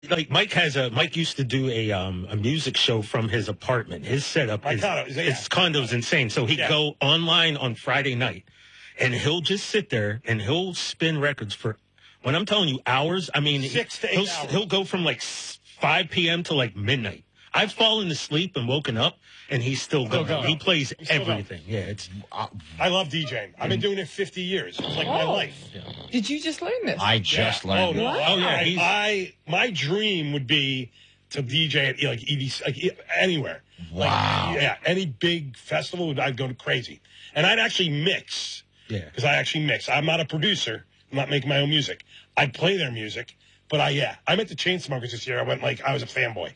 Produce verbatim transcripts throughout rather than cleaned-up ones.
like Mike has a Mike used to do a um a music show from his apartment. His setup My is condo, is it- his condo's insane. So he'd Yeah. go online on Friday night and he'll just sit there and he'll spin records for when I'm telling you hours, I mean Six to eight he'll, hours. he'll go from like s- five p.m. to like midnight. I've fallen asleep and woken up and he's still going. going. He plays He's still going. everything. Yeah, it's I love DJing. I've been doing it fifty years. It's like my Oh. life. Did you just learn this? I just Yeah. learned. Oh, no. it. Oh, yeah, I, he's- I my dream would be to D J at like E D C, like e- anywhere. Wow. Like, yeah, any big festival, I'd go to crazy, and I'd actually mix. yeah. Because I actually mix. I'm not a producer. I'm not making my own music. I play their music, but I yeah. I met the Chainsmokers this year. I went like I was a fanboy.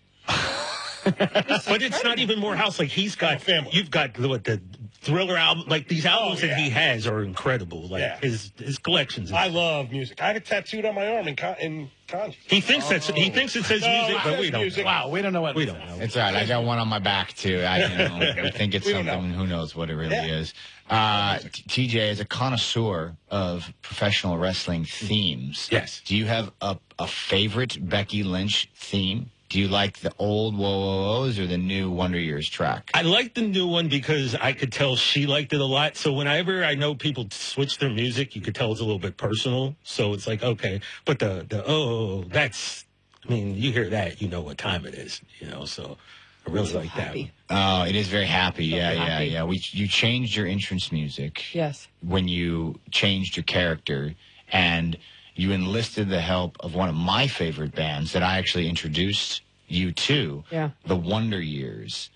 But it's not even more house. Like he's got, family. you've got what the Thriller album. Like these albums Oh, that he yeah. has are incredible. Like Yeah. his his collections. I love music. I have it tattooed on my arm in con- in kanji. he thinks that's he thinks it says No, music, it but says we don't. music. Know. Wow, we don't know what We this don't is. know. It's all right. I got one on my back too. I, you know, I think it's We don't something. know. Who knows what it really Yeah. is? Uh, T J is a connoisseur of professional wrestling themes. Yes. Do you have a, a favorite Becky Lynch theme? Do you like the old Whoa Whoa Who's or the new Wonder Years track? I like the new one because I could tell she liked it a lot. So whenever I know people switch their music, you could tell it's a little bit personal. So it's like, okay, but the, the, oh, that's, I mean, you hear that, you know what time it is, you know, so I really So like happy. that one. Oh, it is very happy. Yeah, yeah, happy. yeah. We you changed your entrance music Yes. when you changed your character and you enlisted the help of one of my favorite bands that I actually introduced you to, Yeah. the Wonder Years,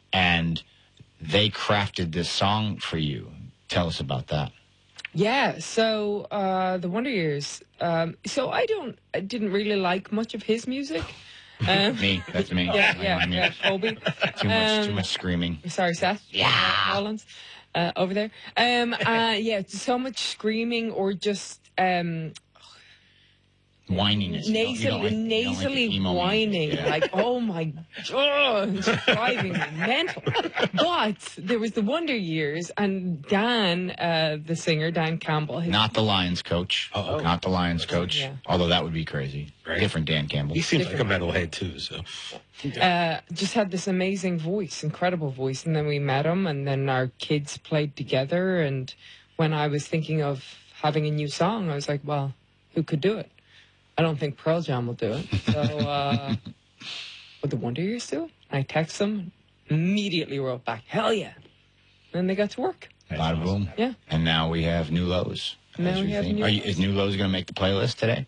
and they crafted this song for you. Tell us about that. Yeah, so uh, the Wonder Years. Um, so I don't, I didn't really like much of his music. Um, Me, that's me. yeah, I- yeah, I mean, yeah, Colby. Too much, too Um, much screaming. Sorry, Seth. Yeah. Rollins, uh, over there. Um, uh, yeah, so much screaming or just um, Whininess. You don't- you don't nasally, like- you don't like the nasally emo music. whining. Yeah. Like, oh my god, it's driving me mental. But there was the Wonder Years, and Dan, uh, the singer, Dan Campbell. his- Not the Lions coach. Uh-oh. Not the Lions coach. Yeah. Although that would be crazy. Right. Different Dan Campbell. He seems like a metalhead too, so. uh, just had this amazing voice, incredible voice. And then we met him, and then our kids played together. And when I was thinking of having a new song, I was like, well, who could do it? I don't think Pearl Jam will do it. So, uh, would the Wonder Years do it? I texted them, immediately wrote back, hell yeah. And they got to work. Bada boom. Yeah. And now we have New Lows. Now as we your have theme. New Are you, Lows. is New Lows going to make the playlist today?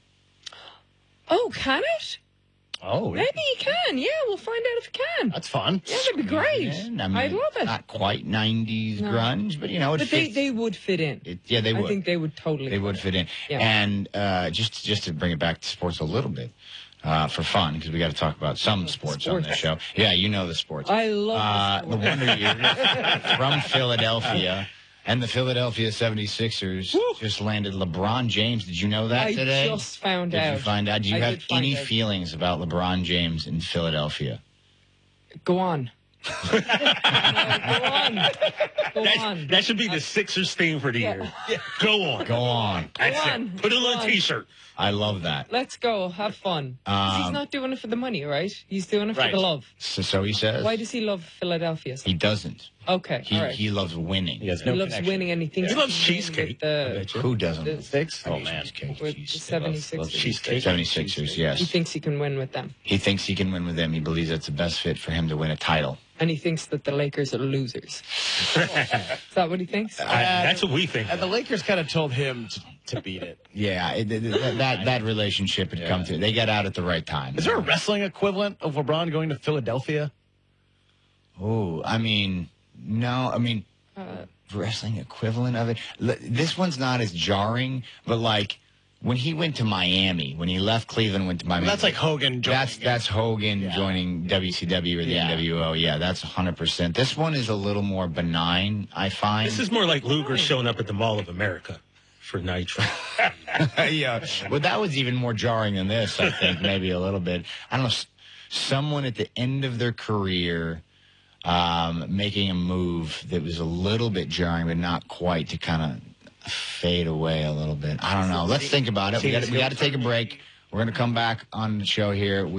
Oh, can it? Oh, Maybe you can. Yeah, we'll find out if it can. that's fun. Yeah, that'd be great. In. I mean, I'd love it. Not quite nineties No. grunge, but you know, it But they, fits. they would fit in. it, yeah, they I would. think they would totally They would fit in. Yeah. And uh, just just to bring it back to sports a little bit, uh, for fun, because we got to talk about some sports, on sports. this show. Yeah, you know the sports. I love uh, the the sport. Wonder Years from Philadelphia. And the Philadelphia seventy-sixers just landed LeBron James. Did you know that I today? just found Did out. you find out? Do you I have did find any out. feelings about LeBron James in Philadelphia? Go on. No, go on. Go That, on. that should be the Sixers theme for the year. Go on. Go on. That's on. it. Put it Go on a on. t-shirt. I love that. Let's go. Have fun. 'Cause he's Um, not doing it for the money, right? He's doing it for Right. the love. So, so he says. Why does he love Philadelphia? so He doesn't. Okay, He all right. he loves winning. He has He no loves connection. winning, and he thinks He loves can win cheesecake. with I the, bet you. Who doesn't? the Six? Oh, Oh, man. cheesecake, with the cheesecake. seventy-sixers. Cheesecake. seventy-sixers, He yes. thinks he can win with them, He thinks he can win with them. He believes that's the best fit for him to win a title. and he thinks that the Lakers are losers. Is that what he thinks? I- that's what we think. And the Lakers kind of told him to, to beat it. Yeah, it, it- that, that that relationship had come to. They got out at the right time. Is there a wrestling equivalent of LeBron going to Philadelphia? Oh, I mean, no, I mean, Uh, wrestling equivalent of it. L- This one's not as jarring, but like when he went to Miami, when he left Cleveland, went to Miami. That's like Hogan joining. That's that's Hogan Yeah. joining W C W or the Yeah. N W O. Yeah, that's one hundred percent. This one is a little more benign, I find. This is more like Luger showing up at the Mall of America for Nitro. Yeah, well, that was even more jarring than this, I think, maybe a little bit. I don't know, s- someone at the end of their career um, making a move that was a little bit jarring, but not quite, to kind of fade away a little bit. I don't know. Let's think about it. We got we got to take a break. We're going to come back on the show here.